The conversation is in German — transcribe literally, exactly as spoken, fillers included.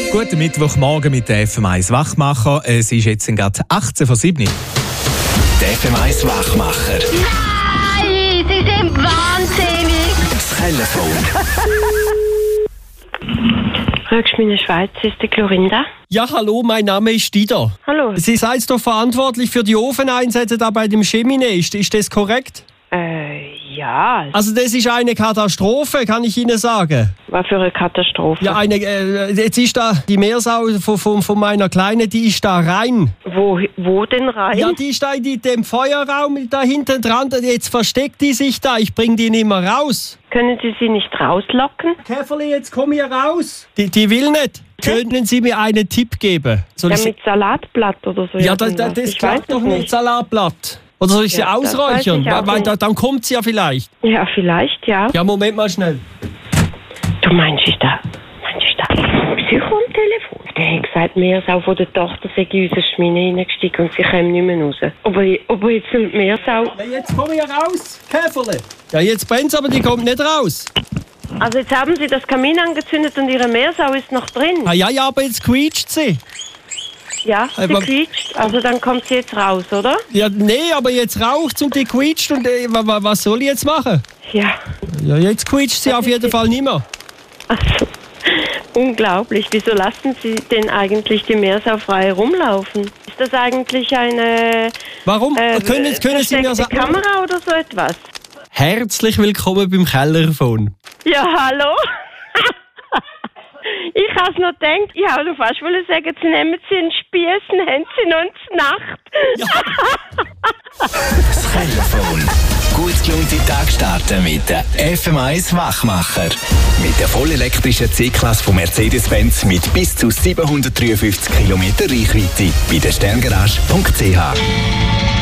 Guten Mittwochmorgen mit der F M eins Wachmacher. Es ist jetzt gerade achtzehn vor sieben. Der F M eins Wachmacher. Nein, Sie sind wahnsinnig. Das Telefon. Rögschmine Schweiz, ist die Clorinda. Ja, hallo, mein Name ist Dieter. Hallo. Sie seid doch verantwortlich für die Ofeneinsätze da bei dem Chemine. Ist, ist das korrekt? Äh, ja. Also das ist eine Katastrophe, kann ich Ihnen sagen. Was für eine Katastrophe. Ja, eine, äh, jetzt ist da die Meersau von, von, von meiner Kleinen, die ist da rein. Wo, wo denn rein? Ja, die ist da in die, dem Feuerraum da hinten dran. Jetzt versteckt die sich da. Ich bring die nicht mehr raus. Können Sie sie nicht rauslocken? Käferli, jetzt komm hier raus. Die, die will nicht. Können Sie mir einen Tipp geben? Soll Ja, ich mit Salatblatt oder so? Ja, das, das, irgendwas? das Ich weiß klappt doch es nicht, Salatblatt. Oder soll ich sie Ja, das ausräuchern? weiß ich auch Weil, weil nicht. da, dann kommt sie ja vielleicht. Ja, vielleicht, ja. Ja, Moment mal schnell. Du meinst, ist da, meinst, ist da ein Psycho am Telefon? Der hat gesagt, Meersau von der Tochter sei in unsere Schmine reingestiegen und sie kommen nicht mehr raus. Ob er, ob er jetzt mit Meersau... Ja, jetzt komm hier raus, Käferle. Ja, jetzt brennt's, aber die kommt nicht raus. Also jetzt haben Sie das Kamin angezündet und Ihre Meersau ist noch drin. Ah, ja, ja, aber jetzt quietscht sie. Ja, sie Aber- quietscht. Also dann kommt sie jetzt raus, oder? Ja, nee, aber jetzt raucht's und die quietscht und äh, wa- wa- was soll ich jetzt machen? Ja. Ja, jetzt quietscht sie Das auf ist jeden die- Fall nicht mehr. Also, unglaublich. Wieso lassen Sie denn eigentlich die Meersau frei rumlaufen? Ist das eigentlich eine Warum? äh, können können Sie mir versteckte sagen? Kamera oder so etwas? Herzlich willkommen beim Kellerphone. Ja, hallo? Ich habe es noch gedacht, ich habe noch fast wollen sagen, Sie nehmen Sie einen Spieß und haben Sie noch eine Nacht. Das Telefon. Gut gelaunte Tag starten mit der F M eins Wachmacher. Mit der vollelektrischen C-Klasse von Mercedes-Benz mit bis zu siebenhundertdreiundfünfzig Kilometer Reichweite. Bei der sterngarage punkt c h.